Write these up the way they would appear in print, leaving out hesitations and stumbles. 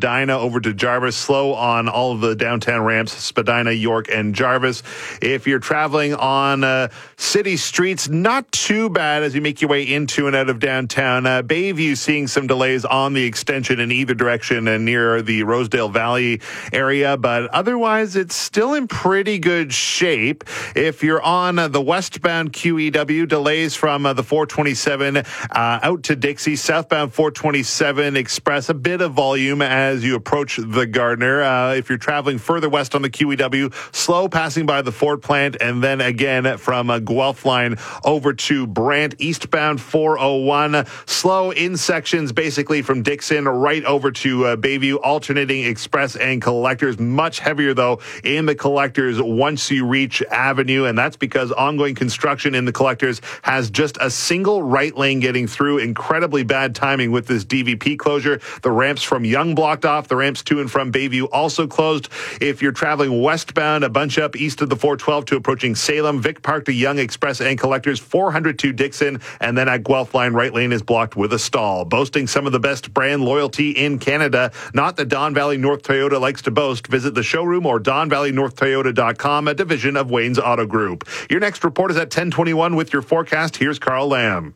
Spadina over to Jarvis. Slow on all of the downtown ramps, Spadina, York, and Jarvis. If you're traveling on city streets, not too bad as you make your way into and out of downtown. Bayview seeing some delays on the extension in either direction and near the Rosedale Valley area, but otherwise it's still in pretty good shape. If you're on the westbound QEW, delays from the 427 out to Dixie, southbound 427 Express, a bit of volume as you approach the Gardner. If you're traveling further west on the QEW, slow passing by the Ford plant, and then again from Guelph line over to Brant, eastbound 401, slow in sections basically from Dixon right over to Bayview, alternating express and collectors. Much heavier though in the collectors once you reach Avenue, and that's because ongoing construction in the collectors has just a single right lane getting through. Incredibly bad timing with this DVP closure. The ramps from Yonge blocked off, the ramps to and from Bayview also closed. If you're traveling westbound, a bunch up east of the 412 to approaching Salem, Vic Park to Yonge Express and collectors, 400 to Dixon, and then at Guelph line, right lane is blocked with a stall. Boasting some of the best brand loyalty in Canada, not that Don Valley North Toyota likes to boast. Visit the showroom or DonValleyNorthToyota.com, a division of Wayne's Auto Group. Your next report is at 10:21 with your forecast. Here's Carl Lamb.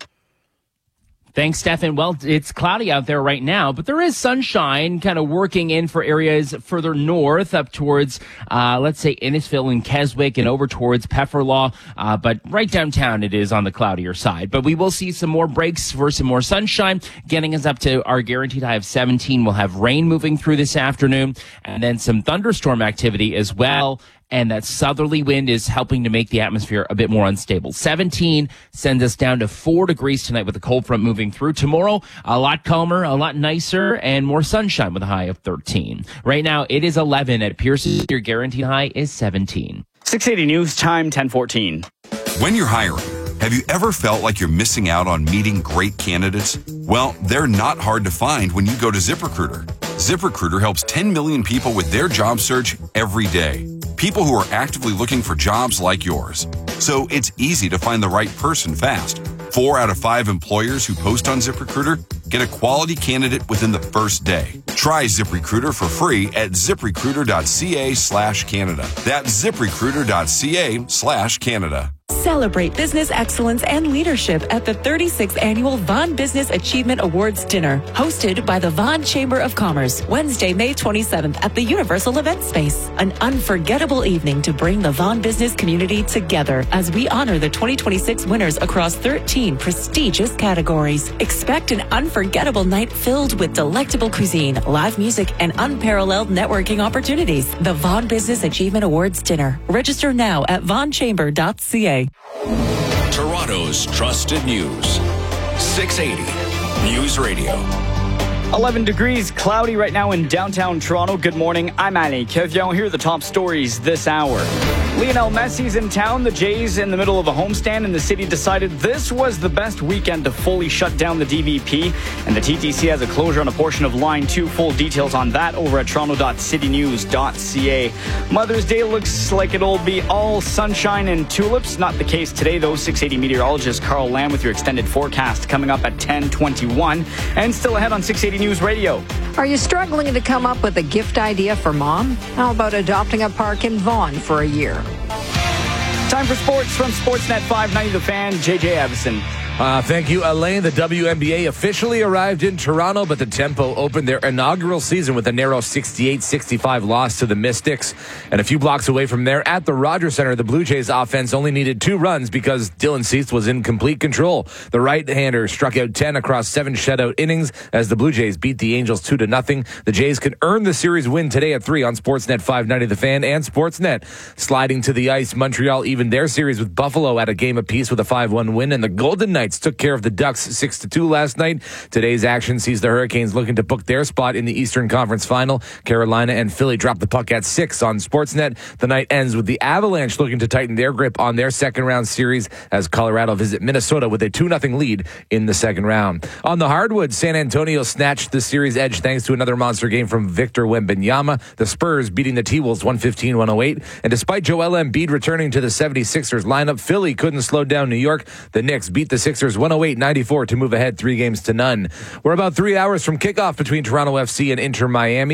Thanks, Stefan. Well, it's cloudy out there right now, but there is sunshine kind of working in for areas further north up towards, let's say, Innisfil and Keswick and over towards Pefferlaw. But right downtown, it is on the cloudier side. But we will see some more breaks for some more sunshine, getting us up to our guaranteed high of 17. We'll have rain moving through this afternoon and then some thunderstorm activity as well. And that southerly wind is helping to make the atmosphere a bit more unstable. 17 sends us down to 4 degrees tonight with the cold front moving through. Tomorrow, a lot calmer, a lot nicer, and more sunshine with a high of 13. Right now, it is 11 at Pearson. Your guaranteed high is 17. 680 News Time, 10:14. When you're hiring, have you ever felt like you're missing out on meeting great candidates? Well, they're not hard to find when you go to ZipRecruiter. ZipRecruiter helps 10 million people with their job search every day. People who are actively looking for jobs like yours. So it's easy to find the right person fast. 4 out of 5 employers who post on ZipRecruiter get a quality candidate within the first day. Try ZipRecruiter for free at ZipRecruiter.ca/Canada. That's ZipRecruiter.ca/Canada. Celebrate business excellence and leadership at the 36th Annual Vaughan Business Achievement Awards Dinner, hosted by the Vaughan Chamber of Commerce, Wednesday, May 27th at the Universal Event Space. An unforgettable evening to bring the Vaughan business community together as we honor the 2026 winners across 13 prestigious categories. Expect an unforgettable night filled with delectable cuisine, live music, and unparalleled networking opportunities. The Vaughan Business Achievement Awards Dinner. Register now at vaughnchamber.ca. Toronto's trusted news. 680 News Radio. 11 degrees, cloudy right now in downtown Toronto. Good morning. I'm Ali Kevion. Here are the top stories this hour. Lionel Messi's in town. The Jays in the middle of a homestand, and the city decided this was the best weekend to fully shut down the DVP. And the TTC has a closure on a portion of Line 2. Full details on that over at toronto.citynews.ca. Mother's Day looks like it'll be all sunshine and tulips. Not the case today, though. 680 meteorologist Carl Lamb with your extended forecast coming up at 10:21. And still ahead on 680 News Radio. Are you struggling to come up with a gift idea for mom? How about adopting a park in Vaughan for a year? Time for sports from Sportsnet 590 The Fan, JJ Avison. Thank you, Elaine. The WNBA officially arrived in Toronto, but the Tempo opened their inaugural season with a narrow 68-65 loss to the Mystics. And a few blocks away from there at the Rogers Center, the Blue Jays offense only needed 2 runs because Dylan Cease was in complete control. The right-hander struck out 10 across 7 shutout innings as the Blue Jays beat the Angels 2-0. The Jays can earn the series win today at 3 on Sportsnet 590 The Fan and Sportsnet. Sliding to the ice, Montreal evened their series with Buffalo at a game apiece with a 5-1 win, and the Golden Knights took care of the Ducks 6-2 last night. Today's action sees the Hurricanes looking to book their spot in the Eastern Conference Final. Carolina and Philly drop the puck at 6 on Sportsnet. The night ends with the Avalanche looking to tighten their grip on their second-round series as Colorado visit Minnesota with a 2-0 lead in the second round. On the hardwood, San Antonio snatched the series edge thanks to another monster game from Victor Wembanyama. The Spurs beating the T-Wolves 115-108. And despite Joel Embiid returning to the 76ers lineup, Philly couldn't slow down New York. The Knicks beat the Sixers 108-94 to move ahead 3-0. We're about 3 hours from kickoff between Toronto FC and Inter Miami.